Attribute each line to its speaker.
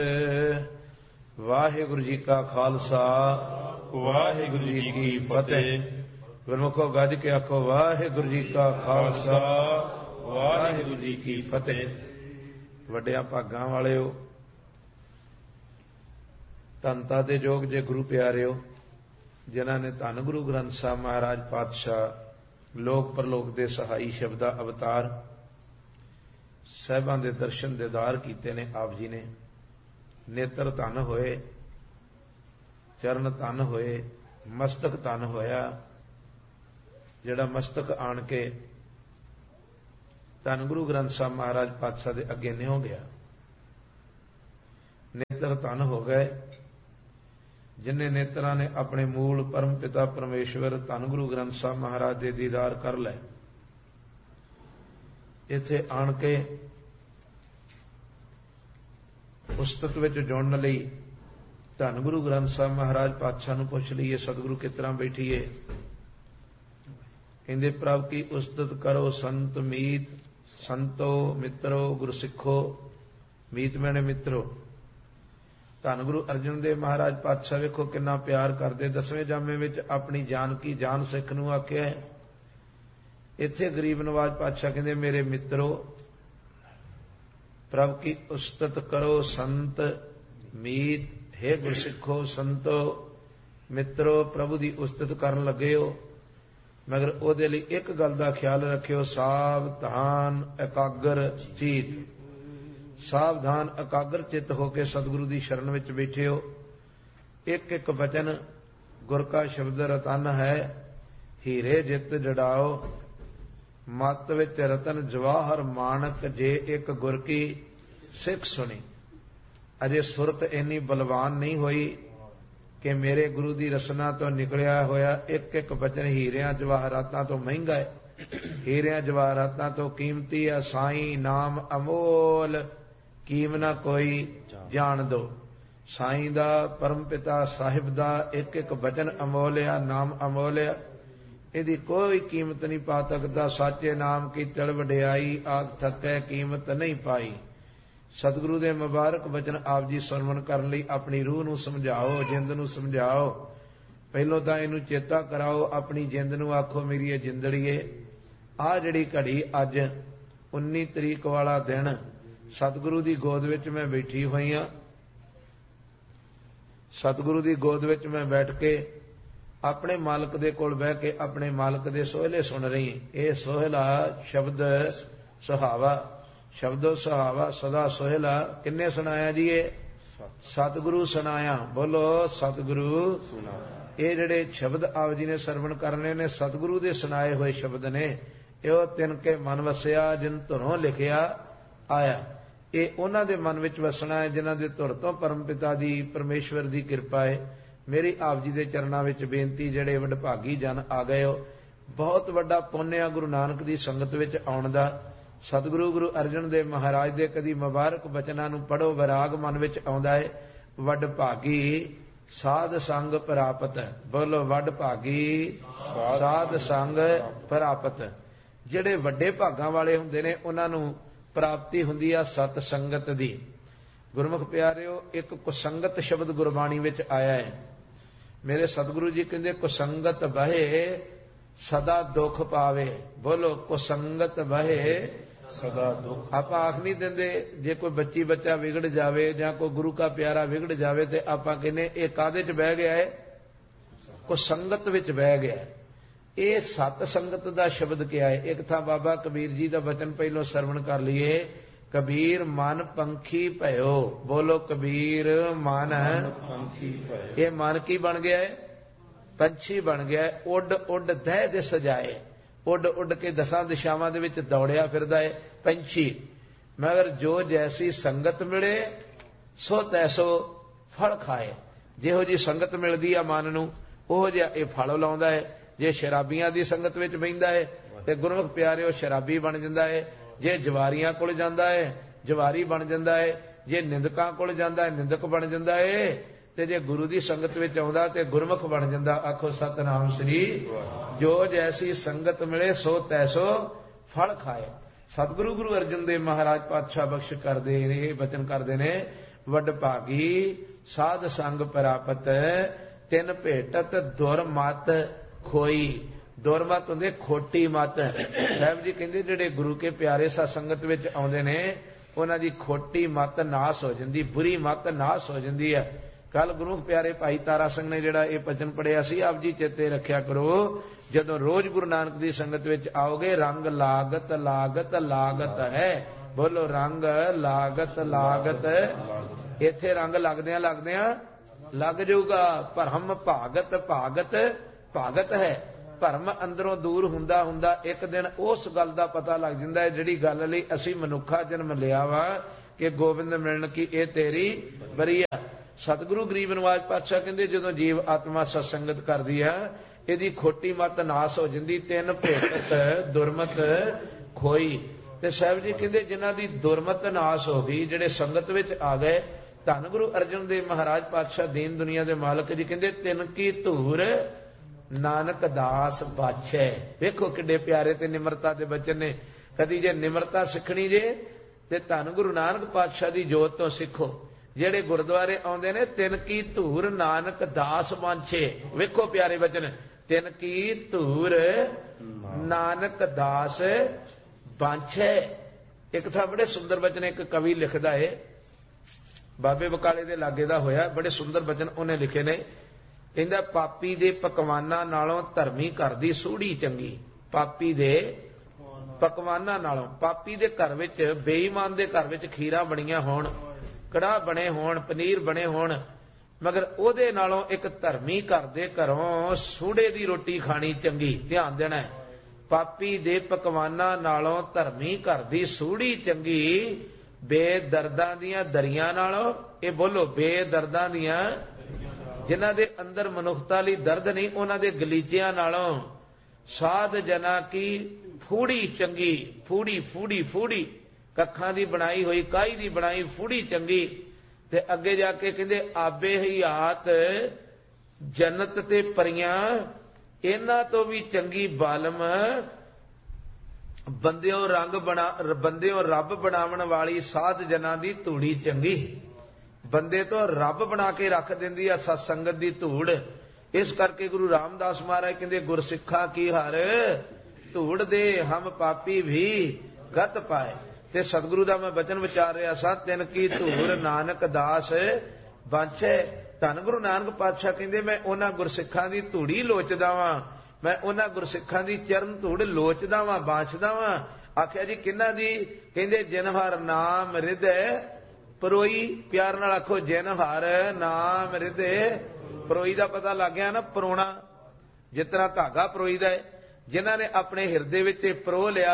Speaker 1: ਵਾਹਿਗੁਰੂ ਜੀ ਕਾ ਖਾਲਸਾ ਵਾਹਿਗੁਰੂ ਜੀ ਕੀ ਫਤਿਹ। ਗੁਰਮੁਖੋ ਗੱਜ ਕੇ ਆਖੋ ਵਾਹਿਗੁਰੂ ਜੀ ਕਾ ਖਾਲਸਾ ਵਾਹਿਗੁਰੂ ਜੀ ਕੀ ਫਤਿਹ। ਵੱਡਿਆਂ ਭਾਗਾਂ ਵਾਲਿਓ, ਧੰਨਤਾ ਦੇ ਯੋਗ ਜੇ ਗੁਰੂ ਪਿਆਰਿਓ, ਜਿਨ੍ਹਾਂ ਨੇ ਧੰਨ ਗੁਰੂ ਗ੍ਰੰਥ ਸਾਹਿਬ ਮਹਾਰਾਜ ਪਾਤਸ਼ਾਹ ਲੋਕ ਪਰਲੋਕ ਦੇ ਸਹਾਈ ਸ਼ਬਦਾ ਅਵਤਾਰ ਸਾਹਿਬਾਂ ਦੇ ਦਰਸ਼ਨ ਦੀਦਾਰ ਕੀਤੇ ਨੇ। ਆਪ ਜੀ ਨੇ ਨੇਤਰ ਧਨ ਹੋਏ, ਚਰਨ ਧਨ ਹੋਏ, ਮਸਤਕ ਧਨ ਹੋਇਆ। ਜਿਹੜਾ ਮਸਤਕ ਆਣ ਕੇ ਧੰਨ ਗੁਰੂ ਗ੍ਰੰਥ ਸਾਹਿਬ ਮਹਾਰਾਜ ਪਾਤਸ਼ਾਹ ਦੇ ਅੱਗੇ ਨਿਉ ਗਿਆ, ਨੇਤਰ ਧਨ ਹੋ ਗਏ। ਜਿਨ੍ਹਾਂ ਨੇਤਰਾਂ ਨੇ ਆਪਣੇ ਮੂਲ ਪਰਮ ਪਿਤਾ ਪਰਮੇਸ਼ਵਰ ਧੰਨ ਗੁਰੂ ਗ੍ਰੰਥ ਸਾਹਿਬ ਮਹਾਰਾਜ ਦੇ ਦੀਦਾਰ ਕਰ ਲਏ, ਇੱਥੇ ਆਣ ਕੇ ਉਸਤਤ ਵਿੱਚ ਜੁੜਨ ਲਈ ਧੰਨ ਗੁਰੂ ਗ੍ਰੰਥ ਸਾਹਿਬ ਮਹਾਰਾਜ ਪਾਤਸ਼ਾਹ ਨੂੰ ਪੁੱਛ ਲਈਏ, ਸਤਿਗੁਰੂ ਕਿਸ ਤਰ੍ਹਾਂ ਬੈਠੀਏ। ਕਹਿੰਦੇ ਪ੍ਰਭ ਕੀ ਉਸਤਤ ਕਰੋ ਸੰਤ ਮੀਤ, ਸੰਤੋ ਮਿੱਤਰੋ ਗੁਰ ਸਿੱਖੋ। ਮੀਤ ਮੈਨੇ ਮਿੱਤਰੋ। ਧੰਨ ਗੁਰੂ ਅਰਜਨ ਦੇਵ ਮਹਾਰਾਜ ਪਾਤਸ਼ਾਹ ਵੇਖੋ ਕਿੰਨਾ ਪਿਆਰ ਕਰਦੇ। 10ਵੇਂ ਜਾਮੇ ਵਿੱਚ ਆਪਣੀ ਜਾਨ ਕੀ ਜਾਨ ਸਿੱਖ ਨੂੰ ਆਖਿਆ ਹੈ। ਇੱਥੇ ਗਰੀਬ ਨਵਾਜ ਪਾਤਸ਼ਾਹ ਕਹਿੰਦੇ ਮੇਰੇ ਮਿੱਤਰੋ, ਪ੍ਰਭ ਕੀ ਉਸਤਤ ਕਰੋ ਸੰਤ ਮੀਤ। ਹੇ ਗੁਰ ਸਿੱਖੋ, ਸੰਤੋ ਮਿੱਤਰੋ, ਪ੍ਰਭੂ ਦੀ ਉਸਤਤ ਕਰਨ ਲੱਗੇ ਹੋ, ਮਗਰ ਉਹਦੇ ਲਈ ਇੱਕ ਗੱਲ ਦਾ ਖਿਆਲ ਰੱਖਿਓ, ਸਾਵਧਾਨ ਇਕਾਗਰ ਚੀਤ। ਸਾਵਧਾਨ ਇਕਾਗਰ ਚਿੱਤ ਹੋ ਕੇ ਸਤਿਗੁਰੂ ਦੀ ਸ਼ਰਨ ਵਿੱਚ ਬੈਠੇ ਹੋ। ਇੱਕ ਇੱਕ ਬਚਨ ਗੁਰ ਕਾ ਸ਼ਬਦ ਰਤਨ ਹੈ, ਹੀਰੇ ਜਿੱਤ ਜੜਾਓ। ਮੱਤ ਵਿੱਚ ਰਤਨ ਜਵਾਹਰ ਮਾਨਕ, ਜੇ ਇੱਕ ਗੁਰ ਕੀ ਸਿੱਖ ਸੁਣੀ। ਅਜੇ ਸੁਰਤ ਇੰਨੀ ਬਲਵਾਨ ਨਹੀਂ ਹੋਈ ਕਿ ਮੇਰੇ ਗੁਰੂ ਦੀ ਰਸਨਾ ਤੋਂ ਨਿਕਲਿਆ ਹੋਇਆ ਇੱਕ ਇੱਕ ਬਚਨ ਹੀਰਿਆਂ ਜਵਾਹਰਾਤਾਂ ਤੋਂ ਮਹਿੰਗਾ ਹੈ, ਹੀਰਿਆਂ ਜਵਾਹਰਾਤਾਂ ਤੋਂ ਕੀਮਤੀ ਹੈ। ਸਾਈਂ ਨਾਮ ਅਮੋਲ, ਕੀਮ ਨਾ ਕੋਈ ਜਾਣ ਦੋ। ਸਾਈਂ ਦਾ, ਪਰਮ ਪਿਤਾ ਸਾਹਿਬ ਦਾ ਇੱਕ ਇੱਕ ਬਚਨ ਅਮੋਲ ਆ, ਨਾਮ ਅਮੋਲ ਆ, ਇਹਦੀ ਕੋਈ ਕੀਮਤ ਨਹੀਂ ਪਾ ਸਕਦਾ। ਸਾਚੇ ਨਾਮ ਕੀ ਤਲ ਵਡਿਆਈ, ਆਖ ਥੱਕੈ ਕੀਮਤ ਨਹੀਂ ਪਾਈ। ਸਤਿਗੁਰੂ ਦੇ ਮੁਬਾਰਕ ਬਚਨ ਆਪ ਜੀ ਸਰਵਣ ਕਰਨ ਲਈ ਆਪਣੀ ਰੂਹ ਨੂੰ ਸਮਝਾਓ, ਜਿੰਦ ਨੂੰ ਸਮਝਾਓ। ਪਹਿਲੋਂ ਤਾਂ ਇਹਨੂੰ ਚੇਤਾ ਕਰਾਓ, ਆਪਣੀ ਜਿੰਦ ਨੂੰ ਆਖੋ ਮੇਰੀ ਇਹ ਜਿੰਦੜੀਏ, ਆਹ ਜਿਹੜੀ ਘੜੀ ਅੱਜ 19 ਤਰੀਕ ਵਾਲਾ ਦਿਨ ਸਤਿਗੁਰੂ ਦੀ ਗੋਦ ਵਿੱਚ ਮੈਂ ਬੈਠੀ ਹੋਈ ਹਾਂ। ਸਤਿਗੁਰੂ ਦੀ ਗੋਦ ਵਿੱਚ ਮੈਂ ਬੈਠ ਕੇ ਆਪਣੇ ਮਾਲਕ ਦੇ ਕੋਲ ਬਹਿ ਕੇ ਆਪਣੇ ਮਾਲਕ ਦੇ ਸੋਹਲੇ ਸੁਣ ਰਹੀ। ਇਹ ਸੋਹਲਾ ਸ਼ਬਦ ਸੁਹਾਵਾ, ਸ਼ਬਦੋ ਸੁਹਾਵਾ ਸਦਾ ਸੋਹਲਾ। ਕਿੰਨੇ ਸੁਣਾਇਆ ਜੀ? ਇਹ ਸਤਿਗੁਰੂ ਸੁਣਾਇਆ। ਬੋਲੋ ਸਤਿਗੁਰੂ। ਇਹ ਜਿਹੜੇ ਸ਼ਬਦ ਆਪ ਜੀ ਨੇ ਸਰਵਣ ਕਰਨੇ ਨੇ, ਸਤਿਗੁਰੂ ਦੇ ਸੁਣਾਏ ਹੋਏ ਸ਼ਬਦ ਨੇ। ਇਹੋ ਤਿੰਨ ਕੇ ਮਨ ਵਸਿਆ, ਜਿਨ ਧੁਰੋਂ ਲਿਖਿਆ ਆਇਆ। ਇਹ ਉਹਨਾਂ ਦੇ ਮਨ ਵਿੱਚ ਵਸਣਾ ਹੈ ਜਿਨ੍ਹਾਂ ਦੇ ਧੁਰ ਤੋਂ ਪਰਮ ਪਿਤਾ ਦੀ ਪਰਮੇਸ਼ਵਰ ਦੀ ਕਿਰਪਾ ਹੈ। ਮੇਰੀ ਆਪ ਜੀ ਦੇ ਚਰਨਾਂ ਵਿੱਚ ਬੇਨਤੀ, ਜਿਹੜੇ ਵਡਭਾਗੀ ਜਨ ਆ ਗਏ ਹੋ, ਬਹੁਤ ਵੱਡਾ ਪੁੰਨ ਆ ਗੁਰੂ ਨਾਨਕ ਦੀ ਸੰਗਤ ਵਿੱਚ ਆਉਣ ਦਾ। ਸਤਿਗੁਰੂ ਗੁਰੂ ਅਰਜਨ ਦੇਵ ਮਹਾਰਾਜ ਦੇ ਕਦੀ ਮੁਬਾਰਕ ਬਚਨਾਂ ਨੂੰ ਪੜ੍ਹੋ, ਵਿਰਾਗ ਮਨ ਵਿੱਚ ਆਉਂਦਾ ਹੈ। ਵਡਭਾਗੀ ਸਾਧ ਸੰਗ ਪ੍ਰਾਪਤ। ਬੋਲੋ ਵਡਭਾਗੀ ਸਾਧ ਸੰਗ ਪ੍ਰਾਪਤ। ਜਿਹੜੇ ਵੱਡੇ ਭਾਗਾਂ ਵਾਲੇ ਹੁੰਦੇ ਨੇ ਉਹਨਾਂ ਨੂੰ ਪ੍ਰਾਪਤੀ ਹੁੰਦੀ ਆ ਸਤ ਸੰਗਤ ਦੀ। ਗੁਰਮੁਖ ਪਿਆਰਿਓ, ਇੱਕ ਕੁਸੰਗਤ ਸ਼ਬਦ ਗੁਰਬਾਣੀ ਵਿੱਚ ਆਇਆ ਹੈ। ਮੇਰੇ ਸਤਿਗੁਰੂ ਜੀ ਕਹਿੰਦੇ ਕੁਸੰਗਤ ਬਹੇ ਸਦਾ ਦੁੱਖ ਪਾਵੇ। ਬੋਲੋ ਕੁਸੰਗਤ ਬਹੇ ਸਦਾ ਦੁੱਖ। ਆਪਾਂ ਆਖ ਨਹੀਂ ਦਿੰਦੇ ਜੇ ਕੋਈ ਬੱਚੀ ਬੱਚਾ ਵਿਗੜ ਜਾਵੇ ਜਾਂ ਕੋਈ ਗੁਰੂ ਕਾ ਪਿਆਰਾ ਵਿਗੜ ਜਾਵੇ ਤੇ ਆਪਾਂ ਕਹਿੰਦੇ ਇਹ ਕਾਹਦੇ 'ਚ ਬਹਿ ਗਿਆ ਹੈ? ਕੁਸੰਗਤ ਵਿੱਚ ਬਹਿ ਗਿਆ। ਇਹ ਸਤ ਸੰਗਤ ਦਾ ਸ਼ਬਦ ਕਿਹਾ ਹੈ। ਇੱਕ ਥਾਂ ਬਾਬਾ ਕਬੀਰ ਜੀ ਦਾ ਬਚਨ ਪਹਿਲੋਂ ਸਰਵਣ ਕਰ ਲਈਏ। ਕਬੀਰ ਮਨ ਪੰਖੀ ਭਇਓ। ਬੋਲੋ ਕਬੀਰ ਮਨ ਪੰਖੀ ਭਇਓ। ਇਹ ਮਨ ਕੀ ਬਣ ਗਿਆ ਹੈ? ਪੰਛੀ ਬਣ ਗਿਆ ਹੈ। ਉੱਡ ਉੱਡ ਦਹਿ ਦੇ ਸਜਾਏ, ਉੱਡ ਉੱਡ ਕੇ 10 ਦਿਸ਼ਾਵਾਂ ਦੇ ਵਿੱਚ ਦੌੜਿਆ ਫਿਰਦਾ ਹੈ ਪੰਛੀ। ਮਗਰ ਜੋ ਜੈਸੀ ਸੰਗਤ ਮਿਲੇ ਸੋ ਤੈਸੋ ਫਲ ਖਾਏ। ਜਿਹੋ ਜੀ ਸੰਗਤ ਮਿਲਦੀ ਆ ਮਨ ਨੂੰ, ਉਹੋ ਜਿਹਾ ਇਹ ਫਲ ਲਾਉਂਦਾ ਹੈ। ਜੇ ਸ਼ਰਾਬੀਆਂ ਦੀ ਸੰਗਤ ਵਿੱਚ ਬਹਿੰਦਾ ਹੈ ਤੇ ਗੁਰਮੁਖ ਪਿਆਰਿਓ ਸ਼ਰਾਬੀ ਬਣ ਜਾਂਦਾ ਹੈ। ਜੇ ਜਵਾਰੀਆਂ ਕੋਲ ਜਾਂਦਾ ਹੈ ਜਵਾਰੀ ਬਣ ਜਾਂਦਾ ਹੈ। ਜੇ ਨਿੰਦਕਾਂ ਕੋਲ ਜਾਂਦਾ ਹੈ ਨਿੰਦਕ ਬਣ ਜਾਂਦਾ ਹੈ। ਤੇ ਜੇ ਗੁਰੂ ਦੀ ਸੰਗਤ ਵਿੱਚ ਆਉਂਦਾ ਤੇ ਗੁਰਮੁਖ ਬਣ ਜਾਂਦਾ। ਆਖੋ ਸਤਿਨਾਮ ਸ੍ਰੀ। ਜੋ ਜੈਸੀ ਸੰਗਤ ਮਿਲੇ ਸੋ ਤੈਸੋ ਫਲ ਖਾਏ। ਸਤਿਗੁਰੂ ਗੁਰੂ ਅਰਜਨ ਦੇਵ ਮਹਾਰਾਜ ਪਾਤਸ਼ਾਹ ਬਖਸ਼ ਕਰਦੇ ਨੇ, ਇਹ ਬਚਨ ਕਰਦੇ ਨੇ, वडभागी साध संग प्रापत तिन भेटत दुरमत खोई। दुरमत हुंदे खोटी मत। साहब जी कहंदे जिहड़े गुरु के प्यारे सत्संगत विच आउंदे ने उन्हां दी खोटी मत नाश हो जांदी, बुरी मत नाश हो जांदी है। कल गुरु प्यारे भाई तारा सिंह ने जिहड़ा ये भजन पढ़िया सी, आप जी चेते रखिया करो, जदों रोज गुरु नानक दी संगत विच आओगे, रंग लागत लागत लागत है। बोलो रंग लागत लागत। इत्थे रंग लगदियां लगदियां लग जाऊगा। भरम भागत भागत भागत है। भरम अंदरों दूर हुंदा हुंदा एक दिन उस गल दा पता लग जांदा है जिहड़ी गल लई असीं मनुखा जन्म लिया वा कि गोबिंद मिलण की ये तेरी बरीआ। सतगुरु गरीब नवाज पातशाह कहंदे जदों जीव आत्मा सत्संगत करदी है इहदी खोटी मत नाश हो जांदी। तिन भेटत दुरमत खोई। ते साहब जी कहंदे जिन्हां दी दुरमत नाश हो गई, जिहड़े संगत विच आ गए, धन गुरु अर्जन देव महाराज पातशाह दीन दुनिया दे मालक जी कहंदे तिन की धूर नानक दास बाछे। वेखो किड्डे प्यारे ते निमरता दे बचन ने। कदी जे निमरता सिखणी जे ते धन गुरु नानक पातशाह दी जोत तो सिखो। जेड़े गुरुद्वारे आउंदे ने तिन की धूर नानक दास बाछे। वेखो प्यारे बचन, तिन की धूर नानक दास बाछे। एक था बड़े सुंदर बचन एक कवि लिखदा है, बाबे बकाले दे लागे दा होया, बड़े सुंदर बचन उन्हें लिखे ने। कहंदा पापी दे पकवानां नालों धर्मी घर दी सूढ़ी चंगी। पापी दे पकवानां नालों, पापी दे घर विच, बेईमान दे घर विच खीरां बणीआं होण, कड़ाह बणे होण, पनीर बणे होण, मगर ओहदे नालों एक धर्मी घर दे घरों सूढ़े दी रोटी खाणी चंगी। ध्यान देना है। पापी दे पकवानां नालों धर्मी घर दी सूढ़ी चंगी। बेदर्दां दीआं दरियां नालों, ये बोलो बेदर्दां दीआं, जिन्हां दे अंदर मनुखता लई दर्द नहीं, उन्हां दे गलीचियां नालों साध जना की फूड़ी चंगी। फूड़ी फूड़ी फूड़ी, कखां दी बनाई होई, काई दी बनाई फूड़ी चंगी। ते अगे जाके कहंदे आबे हयात जन्नत ते परियां, इन्हां तो भी चंगी बालम बंदियों रंग बना, बंदियों रब बनावन वाली साध जना दी धूड़ी चंगी। बंदे तो रब बना के रख देंदी आ सत्संगत दी धूड़। इस करके गुरु रामदास महाराज कहंदे गुरसिखा की हर धूड़ दे हम पापी भी गत पाए। ते सतगुरु दा मैं वचन विचार रहा सा, तिन की धूड़ नानक दास बाछे। धन गुरु नानक पातशाह कहंदे मैं उन्हां गुरसिखां दी धूड़ी लोचदा वां, मैं उन्हां गुरसिखां दी चरण धूड़ लोचदा वां, बाछदा वां। आखिया जी किन्हां दी? कहंदे जिन हर नाम हृदय परोई। प्यार नाल आखो जिन हर नाम हृदय परोई। दा पता लग गया ना, परोना जितना धागा परोईदा है। जिन्हां ने अपने हिरदे विच परो लिया